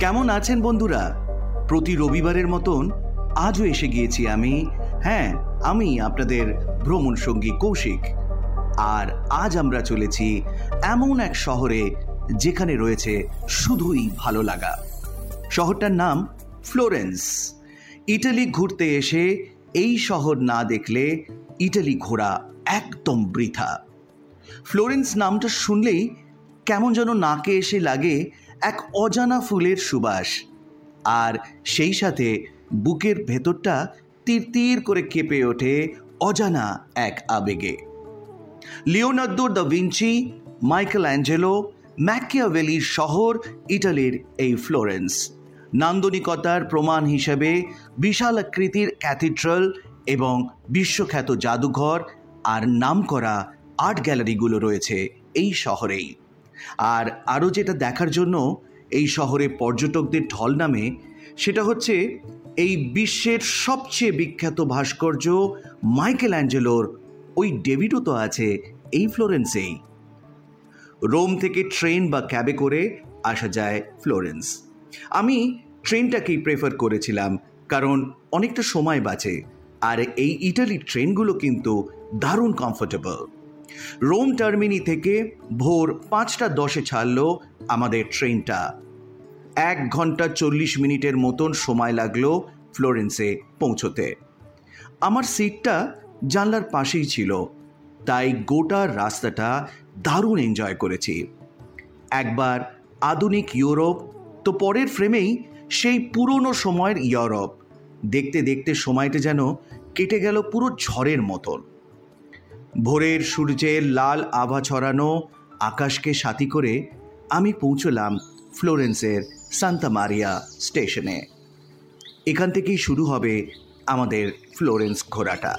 কেমন আছেন বন্ধুরা? প্রতি রবিবারের মতন আজও এসে গিয়েছি আমি আপনাদের ভ্রমণ সঙ্গী কৌশিক। আর আজ আমরা চলেছি এমন এক শহরে যেখানে রয়েছে শুধুই ভালো লাগা। শহরটার নাম ফ্লোরেন্স। ইটালি ঘুরতে এসে এই শহর না দেখলে ইটালি ঘোরা একদম বৃথা। ফ্লোরেন্স নামটা শুনলেই কেমন যেন নাকে এসে লাগে এক অজানা ফুলের সুবাস, আর সেই সাথে বুকের ভেতরটা তীর তীর করে কেঁপে ওঠে অজানা এক আবেগে। Leonardo da Vinci, Michael Angelo, ম্যাকিয়াভেলির শহর ইটালির এই ফ্লোরেন্স। নান্দনিকতার প্রমাণ হিসেবে বিশাল আকৃতির ক্যাথিড্রাল এবং বিশ্বখ্যাত জাদুঘর আর নামকরা আর্ট গ্যালারিগুলো রয়েছে এই শহরেই। আর আরও যেটা দেখার জন্য এই শহরে পর্যটকদের ঢল নামে সেটা হচ্ছে এই বিশ্বের সবচেয়ে বিখ্যাত ভাস্কর্য মাইকেল অ্যাঞ্জেলোর ওই ডেভিডও তো আছে এই ফ্লোরেন্সেই। রোম থেকে ট্রেন বা ক্যাবে করে আসা যায় ফ্লোরেন্স। আমি ট্রেনটাকেই প্রেফার করেছিলাম, কারণ অনেকটা সময় বাঁচে, আর এই ইটালির ট্রেনগুলো কিন্তু দারুণ কমফোর্টেবল। রোম টার্মিনি থেকে ভোর 5:10 ছাড়ল আমাদের ট্রেনটা। 1 ঘন্টা 40 মিনিটের মতন সময় লাগলো ফ্লোরেন্সে পৌঁছতে। আমার সিটটা জানলার পাশেই ছিল, তাই গোটা রাস্তাটা দারুণ এনজয় করেছি। একবার আধুনিক ইউরোপ, তো পরের ফ্রেমেই সেই পুরনো সময়ের ইউরোপ। দেখতে দেখতে সময়টা যেন কেটে গেল পুরো ঝড়ের মতন। ভোরের সূর্যের লাল আভা ছড়ানো আকাশকে সাথী করে আমি পৌঁছলাম ফ্লোরেন্সের সান্তা মারিয়া স্টেশনে। এখান থেকেই শুরু হবে আমাদের ফ্লোরেন্স ঘোরাটা।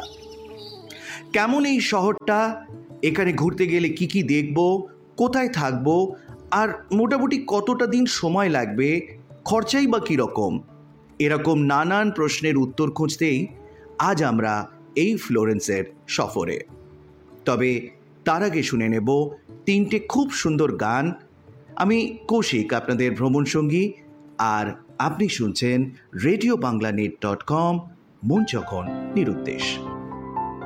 কেমন এই শহরটা, এখানে ঘুরতে গেলে কি কি দেখব, কোথায় থাকব, আর মোটামুটি কতটা দিন সময় লাগবে, খরচাই বা কীরকম, এরকম নানান প্রশ্নের উত্তর খুঁজতেই আজ আমরা এই ফ্লোরেন্সের সফরে। তবে তার আগে শুনে নেব 3টে খুব সুন্দর গান। আমি কৌশিক, আপনাদের ভ্রমণ সঙ্গী, আর আপনি শুনছেন রেডিও বাংলা net.com, মন যখন নিরুদ্দেশ।